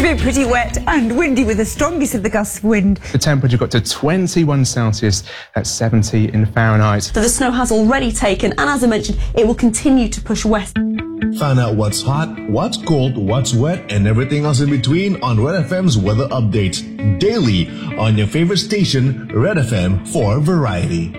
to be pretty wet and windy with the strongest of the gusts of wind. The temperature got to 21 Celsius, that's 70 in Fahrenheit. So the snow has already taken, and as I mentioned, it will continue to push west. Find out what's hot, what's cold, what's wet, and everything else in between on Red FM's weather updates daily on your favorite station, Red FM, for variety.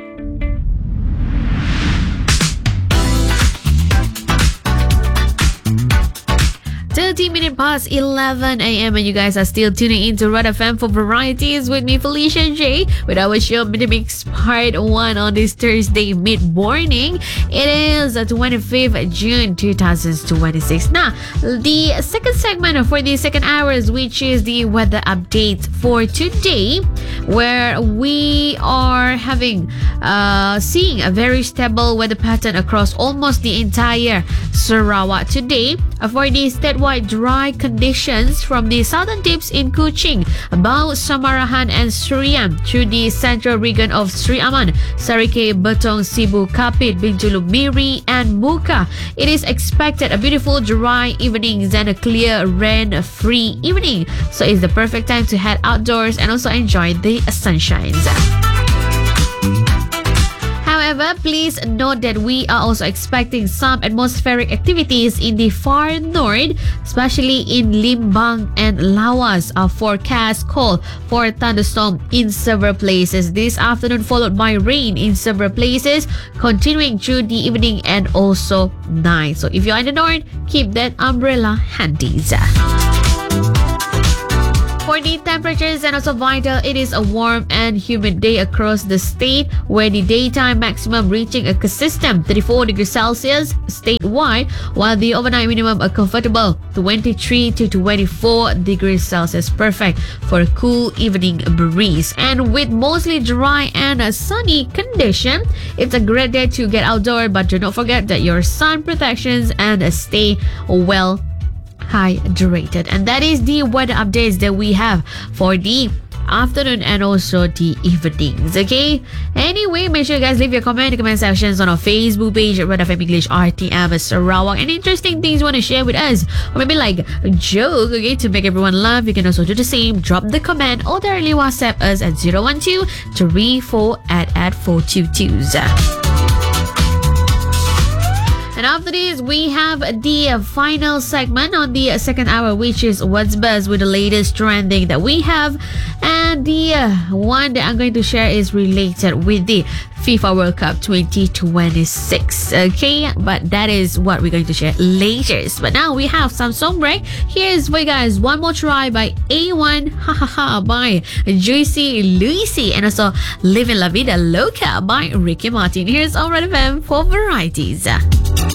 13 minutes past 11 a.m. and you guys are still tuning in to Red FM for varieties with me, Felicia J, with our show Mid-Mix Part 1 on this Thursday mid-morning. It is 25th June 2026. Now, the second segment for the second hours, which is the weather update for today, where we are seeing a very stable weather pattern across almost the entire Sarawak today. For the statewide dry conditions from the southern tips in Kuching, Bau, Samarahan and Surian through the central region of Sri Aman, Sarike, Betong, Sibu, Kapit, Bintulu, Miri and Muka. It is expected a beautiful dry evenings and a clear rain-free evening. So it's the perfect time to head outdoors and also enjoy the sunshines. However, please note that we are also expecting some atmospheric activities in the far north, especially in Limbang and Lawas. Our forecast call for thunderstorm in several places this afternoon, followed by rain in several places, continuing through the evening and also night. So if you're in the north, keep that umbrella handy. For the temperatures and also vital, it is a warm and humid day across the state, where the daytime maximum reaching a consistent 34 degrees Celsius statewide, while the overnight minimum a comfortable 23 to 24 degrees Celsius, perfect for a cool evening breeze. And with mostly dry and a sunny condition, it's a great day to get outdoors, but do not forget that your sun protections and stay well hydrated. And that is the weather updates that we have for the afternoon and also the evenings. Okay, anyway, make sure you guys leave your comment in the comment sections on our Facebook page at Red FM English RTM Sarawak. And interesting things you want to share with us, or maybe like a joke, okay, to make everyone laugh, you can also do the same. Drop the comment or directly WhatsApp us at 012 34 at 422. And after this, we have the final segment on the second hour, which is What's Buzz, with the latest trending that we have. And the one that I'm going to share is related with the FIFA World Cup 2026. Okay, but that is what we're going to share later. But now we have some song break. Here's for you guys One More Try by A1, Ha Ha Ha by Juicy Luisi, and also Living La Vida Loca by Ricky Martin. Here's Red FM for varieties.